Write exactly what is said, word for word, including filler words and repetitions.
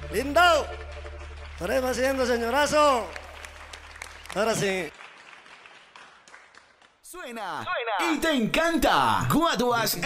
Lindo. Estaremos haciendo, señorazo. Ahora sí. Suena, Suena y te encanta. Guaduas